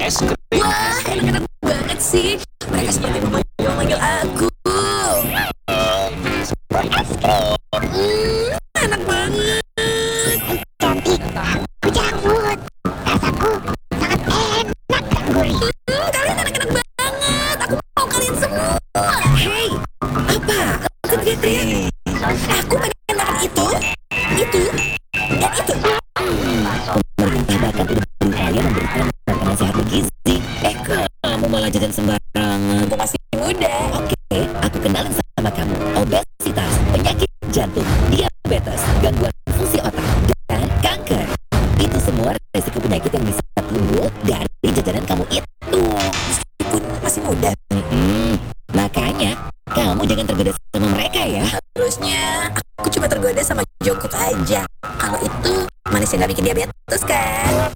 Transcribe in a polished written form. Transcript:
es krim. Wah, enak-enak banget sih. Mereka seperti memanggil aku. Enak banget. Cantik, aku janggut. Rasaku sangat enak dan gurih. Kalian enak-enak banget. Aku mau kalian semua. Hei, apa? Aku teriak-teriak. Aku pengen makan itu, dan itu. Pemerintah bahkan tidak berupaya memberikan makanan sehat bergizi. Kamu malah jajan sembarangan. Aku masih muda. Oke, aku kenalin sama kamu. Obesitas, penyakit jantung, diabetes, gangguan fungsi otak, dan kanker. Itu semua resiko penyakit yang bisa timbul dari jajanan kamu itu. Meskipun masih muda. Makanya, kamu jangan tergoda sama mereka ya. Harusnya aku cuma tergoda sama Jungkook aja. Kalau itu manis yang gak bikin diabetes.